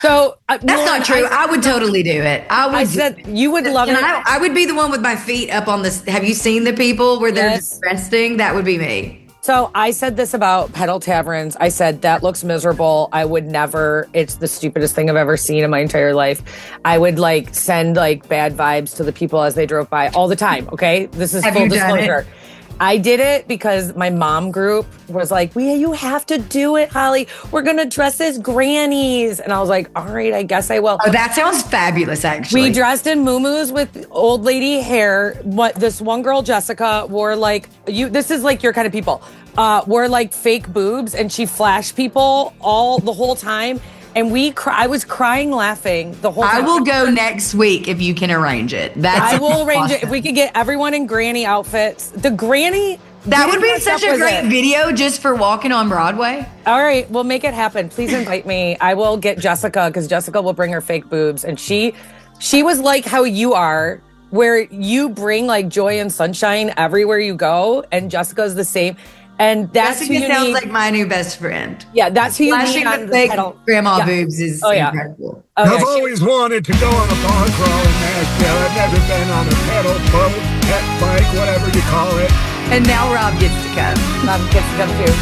So That's not true. I would totally do it. I said you would love it. I would be the one with my feet up on this. Have you seen the people where they're just resting? That would be me. So I said this about pedal taverns. I said, that looks miserable. I would never, it's the stupidest thing I've ever seen in my entire life. I would like send like bad vibes to the people as they drove by all the time. Okay. This is full disclosure. I did it because my mom group was like, you have to do it, Holly. We're going to dress as grannies. And I was like, all right, I guess I will. Oh, that sounds fabulous, actually. We dressed in muumuus with old lady hair. This one girl, Jessica, wore like, this is like your kind of people, wore like fake boobs, and she flashed people the whole time. And I was crying laughing the whole time. I will go next week if you can arrange it. I will arrange it. If we could get everyone in granny outfits. The granny... That would be such a great video just for walking on Broadway. All right, we'll make it happen. Please invite me. I will get Jessica, because Jessica will bring her fake boobs. And she was like how you are, where you bring like joy and sunshine everywhere you go. And Jessica's the same. And Jessica sounds like my new best friend. Yeah, that's who you need on the fake grandma boobs is incredible. I've always wanted to go on a bar crawl in Nashville. I've never been on a pedal boat, pet bike, whatever you call it. And now Rob gets to come. Rob gets to come too.